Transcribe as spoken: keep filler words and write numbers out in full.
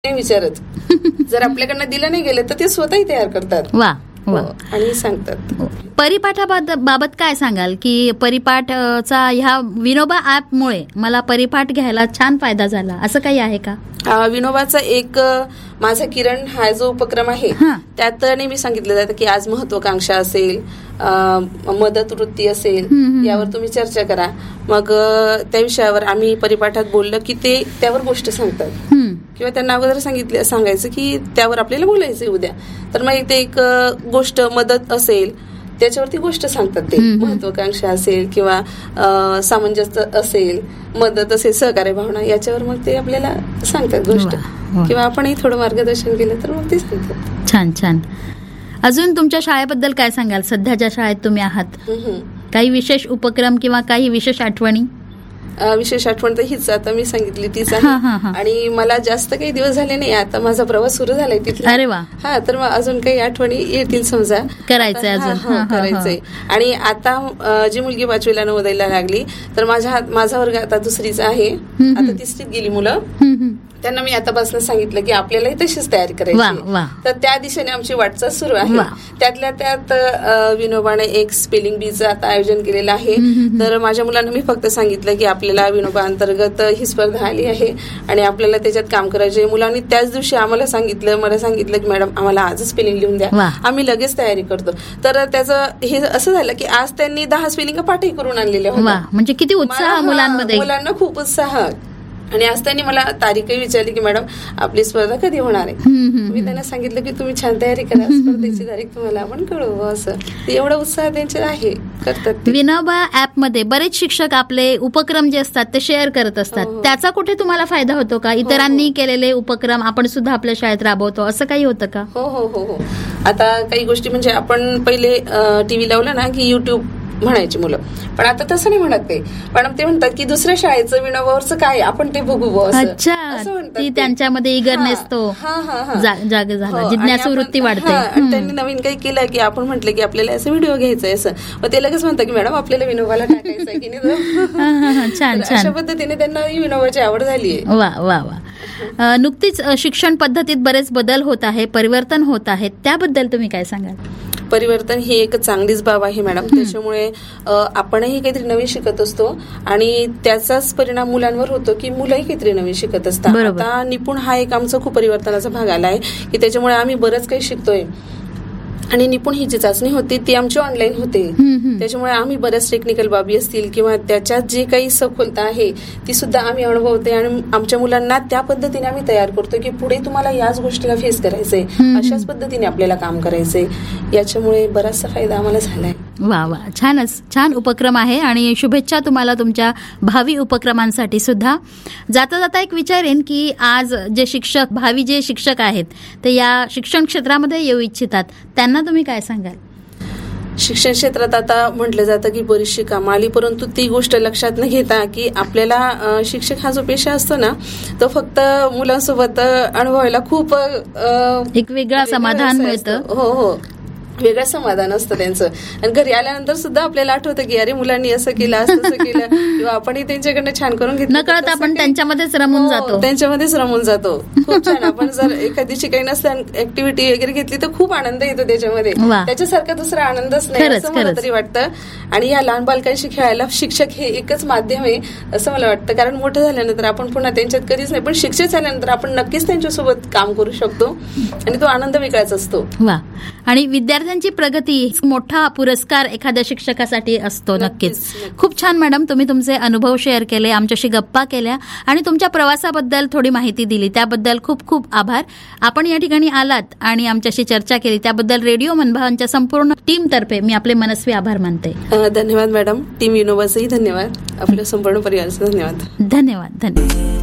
नाही विचारत. जर आपल्याकडनं दिलं नाही गेलं तर ते स्वतःही तयार करतात. वा वा. आणि सांगतात. परिपाठाबाबत काय सांगाल की परिपाठचा ह्या विनोबा ऍपमुळे मला परिपाठ घ्यायला छान फायदा झाला, असं काही आहे का? विनोबाचा एक माझा किरण हा जो उपक्रम आहे त्यात नेहमी सांगितलं जातं की आज महत्वाकांक्षा असेल, मदत वृत्ती असेल, यावर तुम्ही चर्चा करा. मग त्या विषयावर आम्ही परिपाठात बोललं की ते त्यावर गोष्ट सांगतात किंवा त्यांना अगोदर सांगितलं सांगायचं की त्यावर आपल्याला बोलायचं उद्या. तर मग ते एक गोष्ट मदत असेल त्याच्यावरती गोष्ट सांगतात. ते महत्वाकांक्षा असेल किंवा सामंजस्य असेल, मदत असेल, सहकार्य भावना, याच्यावर मग ते आपल्याला सांगतात गोष्ट किंवा आपणही थोडं मार्गदर्शन केलं तर मग ते सांगतात. छान छान. अजून तुमच्या शाळेबद्दल काय सांगाल? सध्या ज्या शाळेत तुम्ही आहात काही विशेष उपक्रम किंवा काही विशेष आठवणी? विशेष आठवण तर हीच आता मी सांगितली तीच आहे. आणि मला जास्त काही दिवस झाले नाही, आता माझा प्रवास सुरू झालाय तिथला. अरे वा. हा, तर मग अजून काही आठवणी येतील समजा. करायचंय अजून करायचंय. आणि आता जी मुलगी पाचवीला नवोदयला लागली तर माझ्या माझा वर्ग आता दुसरीचा आहे, आता तिसरीत गेली मुलं. त्यांना मी आतापासून सांगितलं की आपल्यालाही तशीच तयारी करायची. तर त्या दिशेने आमची वाटचाल सुरू आहे. त्यातल्या त्यात विनोबाने एक स्पेलिंग बीचं आता आयोजन केलेलं आहे. तर माझ्या मुलांना मी फक्त सांगितलं की आपल्याला विनोबा अंतर्गत ही स्पर्धा आली आहे आणि आपल्याला त्याच्यात काम करायचे. मुलांनी त्याच दिवशी आम्हाला सांगितलं मला सांगितलं की मॅडम आम्हाला आजच स्पेलिंग लिहून द्या, आम्ही लगेच तयारी करतो. तर त्याचं हे असं झालं की आज त्यांनी दहा स्पेलिंग पाठही करून आणलेल्या होत्या. म्हणजे किती उत्साह मुलांमध्ये. मुलांना खूप उत्साह. आणि आज त्यांनी मला तारीखही विचारली की मॅडम आपली स्पर्धा कधी होणार आहे. मी त्यांना सांगितलं की तुम्ही छान तयारी करा, स्पर्धेची तारीख तुम्हाला आपण कळवू. असं एवढा उत्साह त्यांचे आहे, करतात. विनोबा ऍप मध्ये बरेच शिक्षक आपले उपक्रम जे असतात ते शेअर करत असतात. त्याचा कुठे तुम्हाला फायदा होतो का? इतरांनी केलेले उपक्रम आपण सुद्धा आपल्या शाळेत राबवतो, असं काही होतं का? हो हो हो हो. आता काही गोष्टी म्हणजे आपण पहिले टीव्ही लावलं ना की युट्यूब म्हणायची मुलं, पण आता तसं नाही म्हणत ते. पण ते म्हणतात की दुसऱ्या शाळेचं विनोबावरचं काय आपण ते बघू. अच्छा, ती त्यांच्यामध्ये इगरनेस तो जाग झाला, जिज्ञासू वृत्ती वाढते. त्यांनी नवीन काही केलं की आपण म्हटलं की आपल्याला असं व्हिडिओ घ्यायचंय असं, मग ते लगेच म्हणतात की मॅडम आपल्याला विनोबाला टाकायचंय की नाही. छान छान. अशा पद्धतीने त्यांना विनोबाची आवड झाली आहे. वा वा वा. नुकतीच शिक्षण पद्धतीत बरेच बदल होत आहे, परिवर्तन होत आहे, त्याबद्दल तुम्ही काय सांगाल? परिवर्तन ही एक चांगलीच बाब आहे मॅडम. त्याच्यामुळे आपणही काहीतरी नवीन शिकत असतो आणि त्याचाच परिणाम मुलांवर होतो की मुलंही काहीतरी नवीन शिकत असतात. आता निपुण हा एक आमचा खूप परिवर्तनाचा भाग आला आहे की त्याच्यामुळे आम्ही बरंच काही शिकतोय. आणि निपुण ही जी चाचणी होती ती आमची ऑनलाईन होते. त्याच्यामुळे आम्ही बऱ्याच टेक्निकल बाबी असतील किंवा त्याच्यात जी काही सखोलता आहे ती सुद्धा आम्ही अनुभवते आणि आमच्या मुलांना त्या पद्धतीने आम्ही तयार करतो की पुढे तुम्हाला याच गोष्टीला फेस करायचंय, अशाच पद्धतीने आपल्याला काम करायचंय. याच्यामुळे बराचसा फायदा आम्हाला झालाय. वा वा. छानच. छान उपक्रम आहे आणि शुभेच्छा तुम्हाला तुमच्या भावी उपक्रमांसाठी सुद्धा. जाता जाता एक विचारेन की आज जे शिक्षक भावी जे शिक्षक आहेत ते या शिक्षण क्षेत्रामध्ये येऊ इच्छितात, त्यांना तुम्ही काय सांगाल? शिक्षण क्षेत्रात आता म्हटलं जातं की बरीचशी कामं आली, परंतु ती गोष्ट लक्षात न घेता की आपल्याला शिक्षक हा जो पेशा असतो ना तो फक्त मुलांसोबत अनुभवायला खूप एक वेगळं समाधान मिळतं. हो हो, वेगळं समाधान असतं त्यांचं. आणि घरी आल्यानंतर सुद्धा आपल्याला आठवतं की अरे मुलांनी असं केलं असं केलं किंवा आपणही त्यांच्याकडनं छान करून घेतलं, नकळत आपण त्यांच्यामध्येच रमून जातो त्यांच्यामध्येच रमून जातो खूप छान. आपण जर एखादी काही नसतं ऍक्टिव्हिटी वगैरे घेतली तर खूप आनंद येतो त्याच्यामध्ये. त्याच्यासारखा दुसरा आनंदच नाही असं मला तरी वाटतं. आणि या लहान बालकांशी खेळायला शिक्षक हे एकच माध्यम आहे असं मला वाटतं. कारण मोठं झाल्यानंतर आपण पुन्हा त्यांच्यात कधीच नाही, पण शिक्षक झाल्यानंतर आपण नक्कीच त्यांच्यासोबत काम करू शकतो आणि तो आनंद वेगळाच असतो. वा. आणि विद्यार्थ्यांची प्रगती मोठा पुरस्कार एखाद्या शिक्षकासाठी असतो. नक्कीच. खूप छान मॅडम, तुम्ही तुमचे अनुभव शेअर केले, आमच्याशी गप्पा केल्या आणि तुमच्या प्रवासाबद्दल थोडी माहिती दिली, त्याबद्दल खूप खूप आभार. आपण या ठिकाणी आलात आणि आमच्याशी चर्चा केली त्याबद्दल रेडिओ मनभावांच्या संपूर्ण टीम तर्फे मी आपले मनस्वी आभार मानते. धन्यवाद मॅडम. टीम विनोबाचंही धन्यवाद. आपल्या संपूर्ण परिवाराचं धन्यवाद. धन्यवाद. धन्यवाद.